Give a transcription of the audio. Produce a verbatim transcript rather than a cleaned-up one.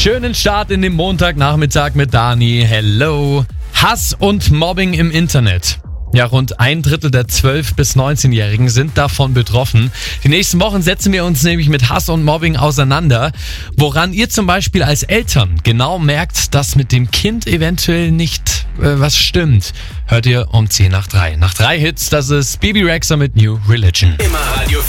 Schönen Start in den Montagnachmittag mit Dani. Hello. Hass und Mobbing im Internet. Ja, rund ein Drittel der zwölf- bis neunzehnjährigen sind davon betroffen. Die nächsten Wochen setzen wir uns nämlich mit Hass und Mobbing auseinander. Woran ihr zum Beispiel als Eltern genau merkt, dass mit dem Kind eventuell nicht äh, was stimmt, hört ihr um zehn nach drei. Nach drei Hits, das ist Bebe Rexha mit New Religion. Immer Radio